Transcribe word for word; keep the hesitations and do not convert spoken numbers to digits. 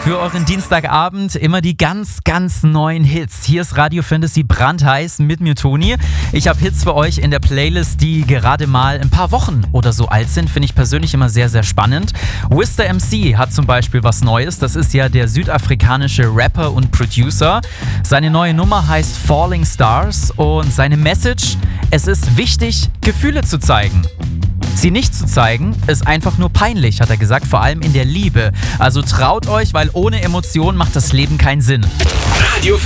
Für euren Dienstagabend immer die ganz, ganz neuen Hits. Hier ist Radio Fantasy brandheiß mit mir, Toni. Ich habe Hits für euch in der Playlist, die gerade mal ein paar Wochen oder so alt sind. Finde ich persönlich immer sehr, sehr spannend. Wista M C hat zum Beispiel was Neues. Das ist ja der südafrikanische Rapper und Producer. Seine neue Nummer heißt Falling Stars und seine Message: Es ist wichtig, Gefühle zu zeigen. Sie nicht zu zeigen, ist einfach nur peinlich, hat er gesagt, vor allem in der Liebe. Also traut euch, weil ohne Emotionen macht das Leben keinen Sinn. Radio